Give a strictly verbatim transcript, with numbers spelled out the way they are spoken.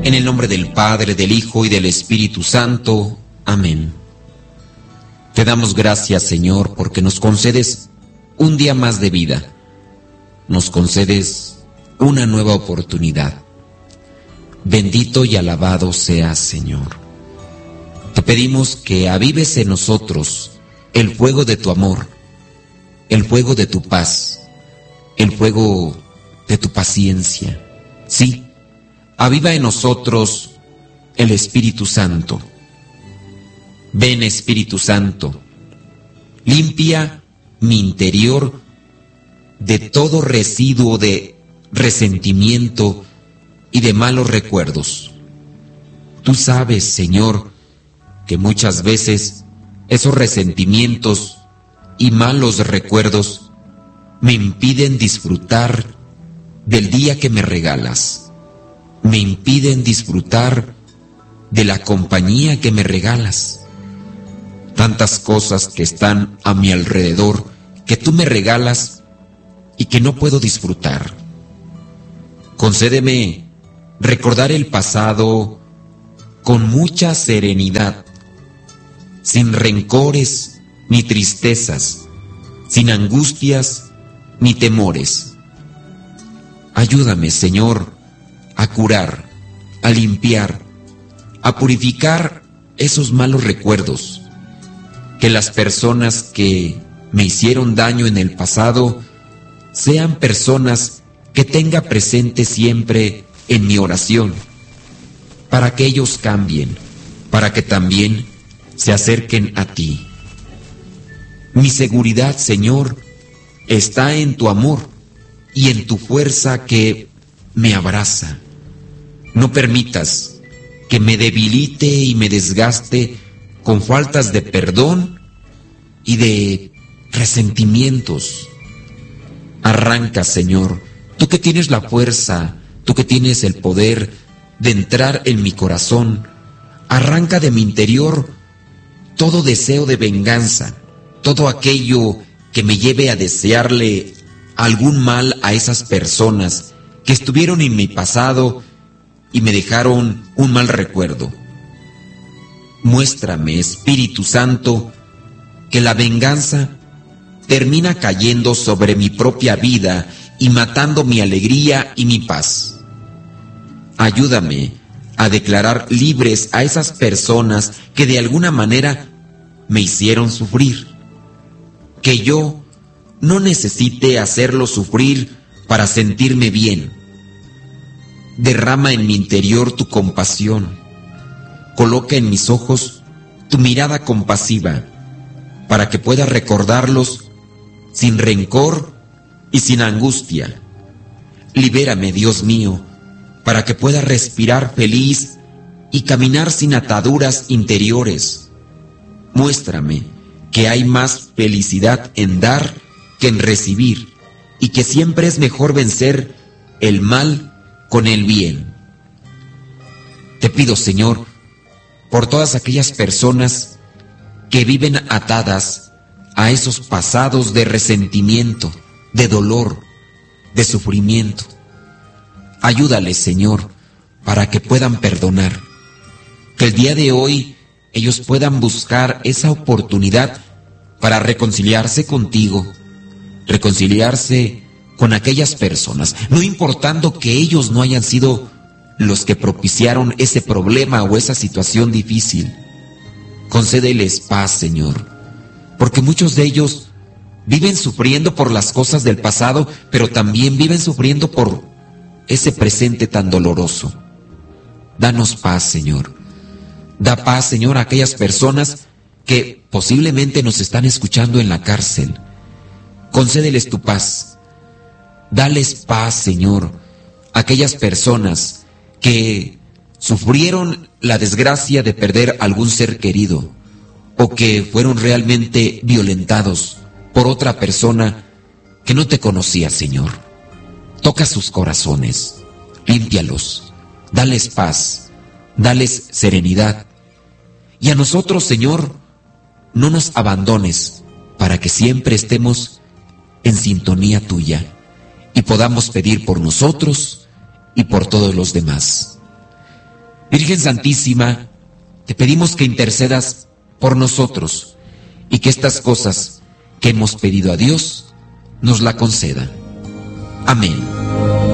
En el nombre del Padre, del Hijo y del Espíritu Santo. Amén. Te damos gracias, Señor, porque nos concedes un día más de vida. Nos concedes una nueva oportunidad. Bendito y alabado seas, Señor. Te pedimos que avives en nosotros el fuego de tu amor, el fuego de tu paz, el fuego de tu paciencia. Sí, aviva en nosotros el Espíritu Santo. Ven, Espíritu Santo, limpia mi interior de todo residuo de resentimiento y de malos recuerdos. Tú sabes, Señor, que muchas veces esos resentimientos y malos recuerdos me impiden disfrutar del día que me regalas. Me impiden disfrutar de la compañía que me regalas. Tantas cosas que están a mi alrededor que tú me regalas y que no puedo disfrutar. Concédeme recordar el pasado con mucha serenidad, sin rencores ni tristezas, sin angustias ni temores. Ayúdame, Señor, a curar, a limpiar, a purificar esos malos recuerdos. Que las personas que me hicieron daño en el pasado sean personas que tenga presente siempre en mi oración, para que ellos cambien, para que también se acerquen a ti. Mi seguridad, Señor, está en tu amor y en tu fuerza que me abraza. No permitas que me debilite y me desgaste con faltas de perdón y de resentimientos. Arranca, Señor, tú que tienes la fuerza, tú que tienes el poder de entrar en mi corazón, arranca de mi interior todo deseo de venganza, todo aquello que me lleve a desearle algún mal a esas personas que estuvieron en mi pasado y me dejaron un mal recuerdo. Muéstrame, Espíritu Santo, que la venganza termina cayendo sobre mi propia vida y matando mi alegría y mi paz. Ayúdame a declarar libres a esas personas que de alguna manera me hicieron sufrir. Que yo no necesite hacerlos sufrir para sentirme bien. Derrama en mi interior tu compasión. Coloca en mis ojos tu mirada compasiva, para que pueda recordarlos sin rencor y sin angustia. Libérame, Dios mío, para que pueda respirar feliz y caminar sin ataduras interiores. Muéstrame que hay más felicidad en dar que en recibir, y que siempre es mejor vencer el mal con el bien. Te pido, Señor, por todas aquellas personas que viven atadas a esos pasados de resentimiento, de dolor, de sufrimiento. Ayúdales, Señor, para que puedan perdonar. Que el día de hoy ellos puedan buscar esa oportunidad para reconciliarse contigo, reconciliarse con aquellas personas, no importando que ellos no hayan sido los que propiciaron ese problema o esa situación difícil. Concédeles paz, Señor, porque muchos de ellos viven sufriendo por las cosas del pasado, pero también viven sufriendo por ese presente tan doloroso. Danos paz, Señor. Da paz, Señor, a aquellas personas que posiblemente nos están escuchando en la cárcel. Concédeles tu paz. Dales paz, Señor, a aquellas personas que sufrieron la desgracia de perder algún ser querido, o que fueron realmente violentados por otra persona que no te conocía, Señor. Toca sus corazones, límpialos, dales paz, dales serenidad. Y a nosotros, Señor, no nos abandones, para que siempre estemos en sintonía tuya y podamos pedir por nosotros y por todos los demás. Virgen Santísima, te pedimos que intercedas por nosotros y que estas cosas que hemos pedido a Dios nos la conceda. Amén.